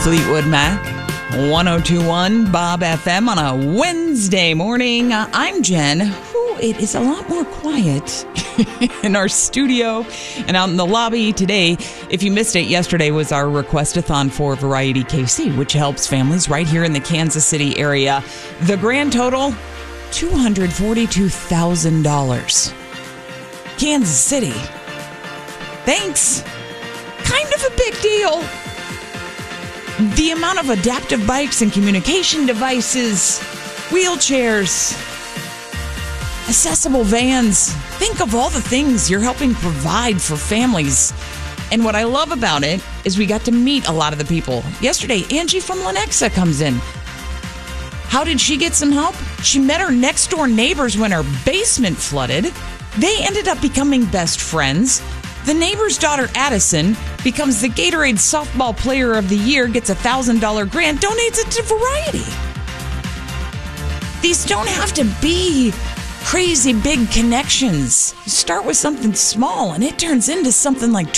Fleetwood Mac, 1021 Bob FM on a Wednesday morning. I'm Jen. It is a lot more quiet in our studio and out in the lobby today. If you missed it, yesterday was our request-a-thon for Variety KC, which helps families right here in the Kansas City area. The grand total, $242,000. Kansas City. Thanks. Kind of a big deal. The amount of adaptive bikes and communication devices, wheelchairs, accessible vans. Think of all the things you're helping provide for families. And what I love about it is we got to meet a lot of the people. Yesterday, Angie from Lenexa comes in. How did she get some help? She met her next door neighbors when her basement flooded. They ended up becoming best friends. The neighbor's daughter, Addison, becomes the Gatorade Softball Player of the Year, gets a $1,000 grant, donates it to Variety. These don't have to be crazy big connections. You start with something small, and it turns into something like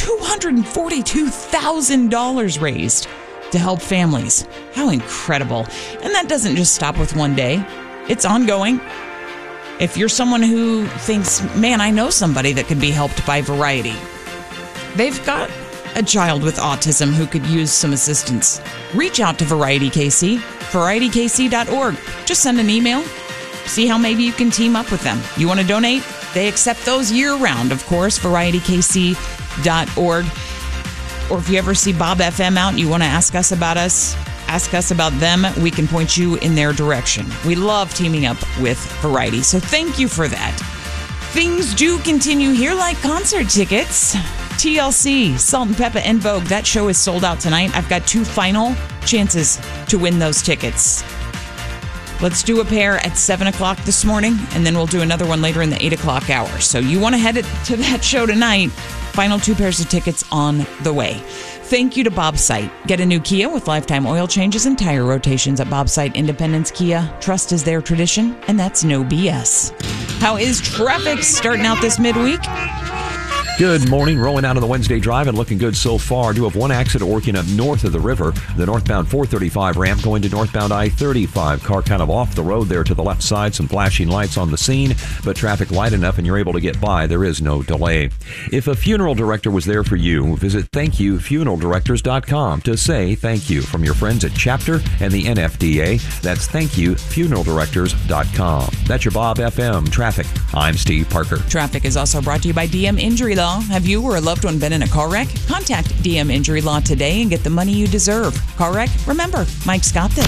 $242,000 raised to help families. How incredible. And that doesn't just stop with one day. It's ongoing. If you're someone who thinks, man, I know somebody that could be helped by Variety. They've got a child with autism who could use some assistance. Reach out to Variety KC, varietyKC.org. Just send an email. See how maybe you can team up with them. You want to donate? They accept those year-round, of course, varietyKC.org. Or if you ever see Bob FM out and you want to ask us about them, we can point you in their direction. We love teaming up with Variety, so thank you for that. Things do continue here, like concert tickets. TLC, Salt and Peppa En Vogue, that show is sold out tonight. I've got 2 final chances to win those tickets. Let's do a pair at 7 o'clock this morning, and then we'll do another one later in the 8 o'clock hour. So you want to head to that show tonight. Final 2 pairs of tickets on the way. Thank you to Bob's Site. Get a new Kia with lifetime oil changes and tire rotations at Bob's Site Independence Kia. Trust is their tradition, and that's no BS. How is traffic starting out this midweek? Good morning. Rolling out on the Wednesday drive and looking good so far. Do have one accident working up north of the river. The northbound 435 ramp going to northbound I-35. Car kind of off the road there to the left side. Some flashing lights on the scene, but traffic light enough and you're able to get by. There is no delay. If a funeral director was there for you, visit thankyoufuneraldirectors.com to say thank you from your friends at Chapter and the NFDA. That's thankyoufuneraldirectors.com. That's your Bob FM traffic. I'm Steve Parker. Traffic is also brought to you by DM Injury Law. Have you or a loved one been in a car wreck? Contact DM Injury Law today and get the money you deserve. Car wreck? Remember, Mike's got this.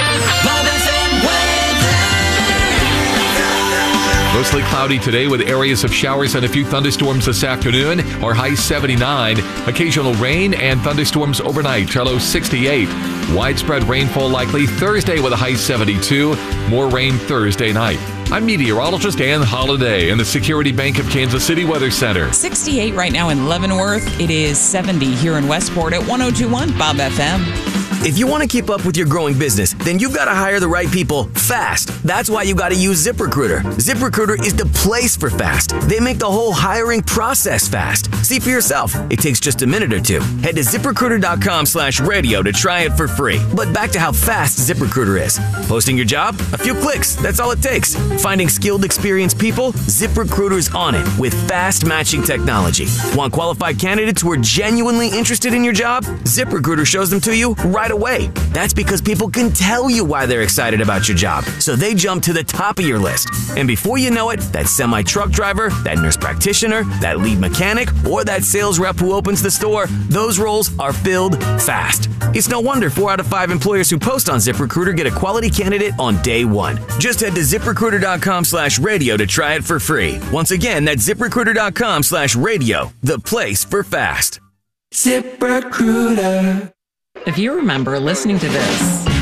Mostly cloudy today with areas of showers and a few thunderstorms this afternoon. Our high 79. Occasional rain and thunderstorms overnight. Our low 68. Widespread rainfall likely Thursday with a high 72. More rain Thursday night. I'm meteorologist Ann Holiday in the Security Bank of Kansas City Weather Center. 68 right now in Leavenworth. It is 70 here in Westport at 1021 Bob FM. If you want to keep up with your growing business, then you've got to hire the right people fast. That's why you got to use ZipRecruiter. ZipRecruiter is the place for fast. They make the whole hiring process fast. See for yourself. It takes just a minute or 2. Head to ZipRecruiter.com/radio to try it for free. But back to how fast ZipRecruiter is. Posting your job? A few clicks. That's all it takes. Finding skilled, experienced people? ZipRecruiter's on it with fast matching technology. Want qualified candidates who are genuinely interested in your job? ZipRecruiter shows them to you right away. That's because people can tell you why they're excited about your job, so they jump to the top of your list. And before you know it, that semi-truck driver, that nurse practitioner, that lead mechanic, or that sales rep who opens the store, those roles are filled fast. It's no wonder 4 out of 5 employers who post on ZipRecruiter get a quality candidate on day 1. Just head to ZipRecruiter.com/radio to try it for free. Once again, that's ZipRecruiter.com/radio, the place for fast. ZipRecruiter. If you remember listening to this